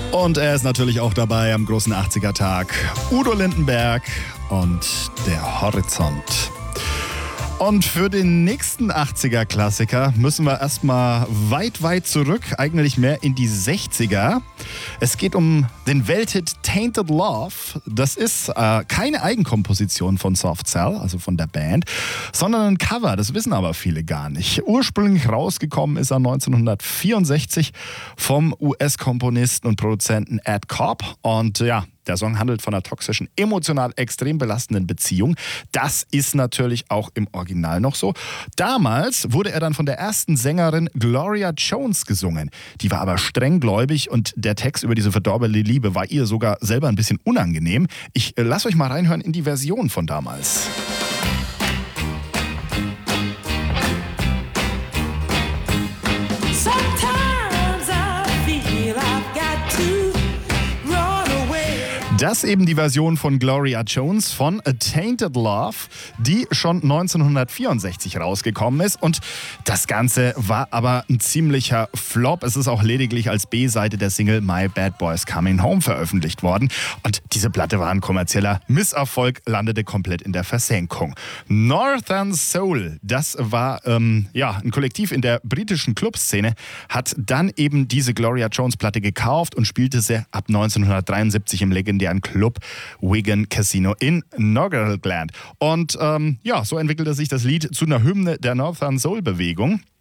Und er ist natürlich auch dabei am großen 80er-Tag. Udo Lindenberg und der Horizont. Und für den nächsten 80er-Klassiker müssen wir erstmal weit zurück, eigentlich mehr in die 60er. Es geht um den Welthit Tainted Love. Das ist keine Eigenkomposition von Soft Cell, also von der Band, sondern ein Cover. Das wissen aber viele gar nicht. Ursprünglich rausgekommen ist er 1964 vom US-Komponisten und Produzenten Ed Cobb. Und ja, der Song handelt von einer toxischen, emotional extrem belastenden Beziehung. Das ist natürlich auch im Original noch so. Damals wurde er dann von der ersten Sängerin Gloria Jones gesungen. Die war aber strenggläubig und der Text über diese verdorbene Liebe war ihr sogar selber ein bisschen unangenehm. Ich lasse euch mal reinhören in die Version von damals. Das eben die Version von Gloria Jones von A Tainted Love, die schon 1964 rausgekommen ist. Und das Ganze war aber ein ziemlicher Flop. Es ist auch lediglich als B-Seite der Single My Bad Boys Coming Home veröffentlicht worden. Und diese Platte war ein kommerzieller Misserfolg, landete komplett in der Versenkung. Northern Soul, das war ein Kollektiv in der britischen Clubszene, hat dann eben diese Gloria Jones Platte gekauft und spielte sie ab 1973 im legendären Club Wigan Casino in Noggerland. Und so entwickelte sich das Lied zu einer Hymne der Northern Soul Bewegung.